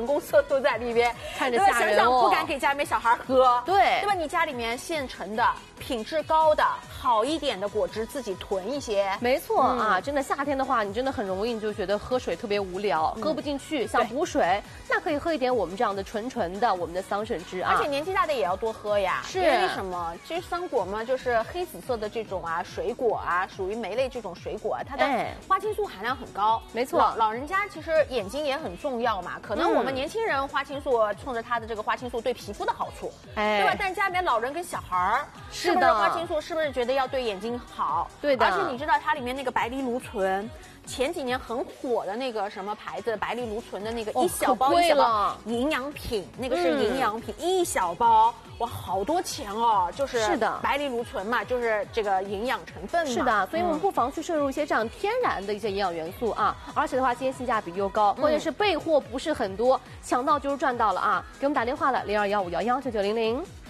人工色素在里边， 看着吓人哦。 想想不敢给家里面小孩喝， 对吧？你家里面现成的、品质高的、好一点的果汁自己囤一些。 没错啊，真的夏天的话，你真的很容易就觉得喝水特别无聊，喝不进去，想补水，那可以喝一点我们这样的纯的我们的桑葚汁啊。 而且年纪大的也要多喝呀。 是。 因为什么？其实桑果嘛，就是黑紫色的这种啊水果啊，属于莓类这种水果啊，它的花青素含量很高。 没错， 老人家其实眼睛也很重要嘛。可能我们年轻人花青素冲着它的这个花青素对皮肤的好处，对吧？但家里面老人跟小孩儿，是不是花青素是不是觉得要对眼睛好？ 对的。 而且你知道它里面那个白藜芦醇。前几年很火的那个什么牌子白藜芦醇的那个一小包一小包营养品，那个是营养品，一小包哇好多钱哦，就是的白藜芦醇嘛，就是这个营养成分嘛。 是的，所以我们不妨去摄入一些这样天然的一些营养元素啊，而且的话今天性价比又高，关键是备货不是很多，抢到就是赚到了啊！给我们打电话了，0215119900。